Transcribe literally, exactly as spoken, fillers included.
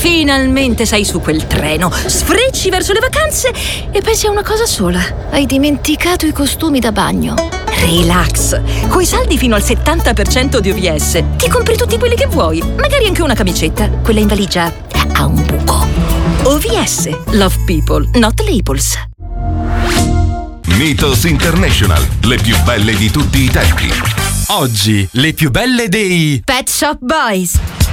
Finalmente sei su quel treno, sfrecci verso le vacanze e pensi a una cosa sola. Hai dimenticato i costumi da bagno. Relax, coi saldi fino al settanta per cento di O V S ti compri tutti quelli che vuoi, magari anche una camicetta. Quella in valigia ha un buco. O V S, love people, not labels. Mythos International, le più belle di tutti i tempi. Oggi, le più belle dei Pet Shop Boys.